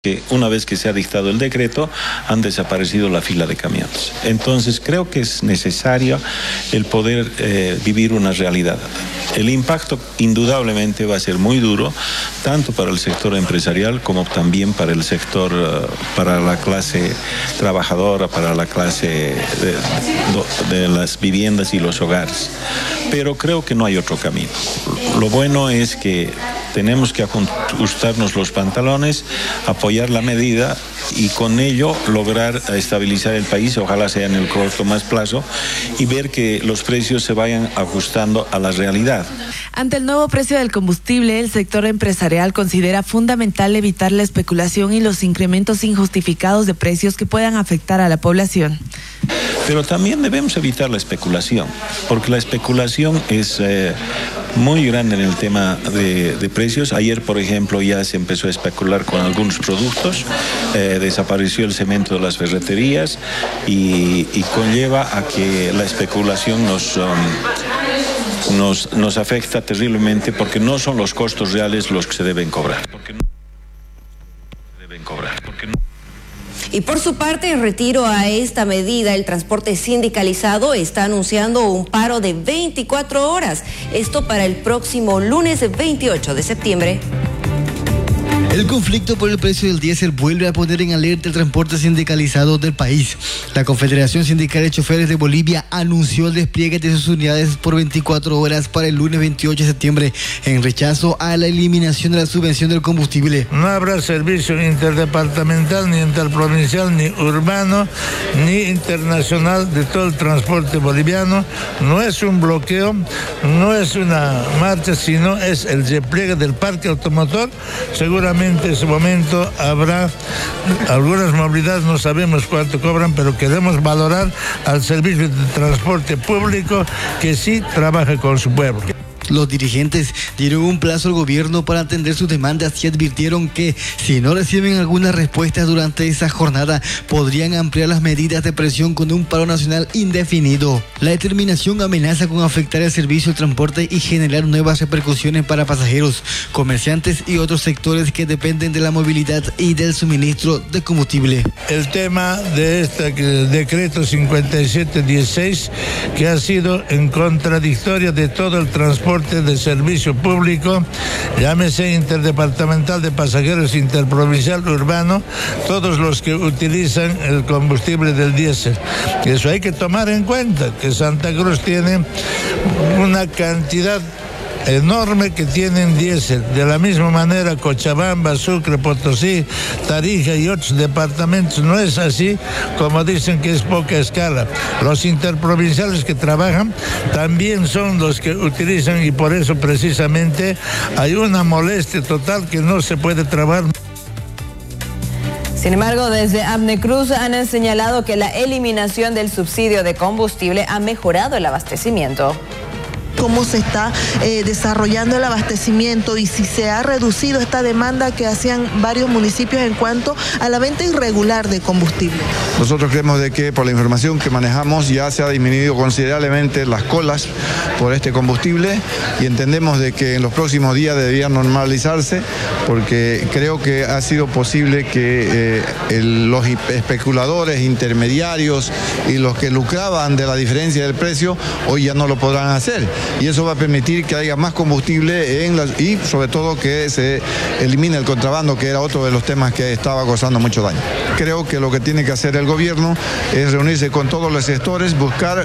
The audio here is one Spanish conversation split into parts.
Que una vez que se ha dictado el decreto han desaparecido la fila de camiones. Entonces creo que es necesario el poder vivir una realidad. El impacto indudablemente va a ser muy duro, tanto para el sector empresarial como también para el sector, para la clase trabajadora, para la clase de las viviendas y los hogares. Pero creo que no hay otro camino. Lo bueno es que tenemos que ajustarnos los pantalones, apoyar la medida y con ello lograr estabilizar el país, ojalá sea en el corto más plazo, y ver que los precios se vayan ajustando a la realidad. Ante el nuevo precio del combustible, el sector empresarial considera fundamental evitar la especulación y los incrementos injustificados de precios que puedan afectar a la población. Pero también debemos evitar la especulación, porque la especulación es muy grande en el tema de precios. Ayer, por ejemplo, ya se empezó a especular con algunos productos, desapareció el cemento de las ferreterías y conlleva a que la especulación nos afecta terriblemente, porque no son los costos reales los que se deben cobrar. Y por su parte, en retiro a esta medida, el transporte sindicalizado está anunciando un paro de 24 horas. Esto para el próximo lunes 28 de septiembre. El conflicto por el precio del diésel vuelve a poner en alerta el transporte sindicalizado del país. La Confederación Sindical de Choferes de Bolivia anunció el despliegue de sus unidades por 24 horas para el lunes 28 de septiembre en rechazo a la eliminación de la subvención del combustible. No habrá servicio interdepartamental, ni interprovincial, ni urbano, ni internacional de todo el transporte boliviano. No es un bloqueo, no es una marcha, sino es el despliegue del parque automotor. Seguramente en ese momento habrá algunas movilidades, no sabemos cuánto cobran, pero queremos valorar al servicio de transporte público que sí trabaja con su pueblo. Los dirigentes dieron un plazo al gobierno para atender sus demandas y advirtieron que si no reciben alguna respuesta durante esa jornada, podrían ampliar las medidas de presión con un paro nacional indefinido. La determinación amenaza con afectar el servicio de transporte y generar nuevas repercusiones para pasajeros, comerciantes y otros sectores que dependen de la movilidad y del suministro de combustible. El tema de este decreto 5716, que ha sido en contradictoria de todo el transporte de servicio público, llámese interdepartamental de pasajeros, interprovincial, urbano, todos los que utilizan el combustible del diésel. Eso hay que tomar en cuenta, que Santa Cruz tiene una cantidad enorme que tienen diésel. De la misma manera, Cochabamba, Sucre, Potosí, Tarija y otros departamentos. No es así como dicen que es poca escala. Los interprovinciales que trabajan también son los que utilizan, y por eso precisamente hay una molestia total que no se puede trabajar. Sin embargo, desde Abnecruz han señalado que la eliminación del subsidio de combustible ha mejorado el abastecimiento. Cómo se está desarrollando el abastecimiento y si se ha reducido esta demanda que hacían varios municipios en cuanto a la venta irregular de combustible. Nosotros creemos de que por la información que manejamos ya se ha disminuido considerablemente las colas por este combustible y entendemos de que en los próximos días debería normalizarse, porque creo que ha sido posible que los especuladores, intermediarios y los que lucraban de la diferencia del precio hoy ya no lo podrán hacer. Y eso va a permitir que haya más combustible y sobre todo que se elimine el contrabando, que era otro de los temas que estaba causando mucho daño. Creo que lo que tiene que hacer el gobierno es reunirse con todos los sectores, buscar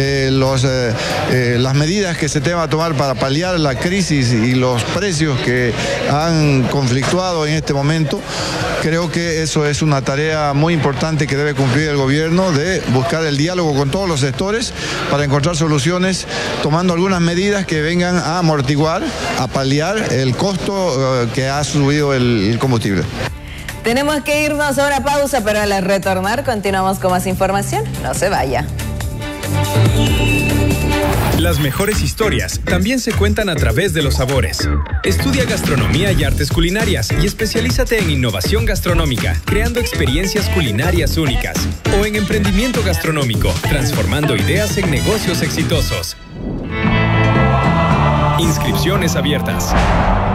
las medidas que se deben tomar para paliar la crisis y los precios que han conflictuado en este momento. Creo que eso es una tarea muy importante que debe cumplir el gobierno, de buscar el diálogo con todos los sectores para encontrar soluciones, tomando algunas medidas que vengan a amortiguar, a paliar el costo que ha subido el combustible. Tenemos que irnos ahora a pausa, pero al retornar continuamos con más información. No se vaya. Las mejores historias también se cuentan a través de los sabores. Estudia gastronomía y artes culinarias y especialízate en innovación gastronómica, creando experiencias culinarias únicas. O en emprendimiento gastronómico, transformando ideas en negocios exitosos. Inscripciones abiertas.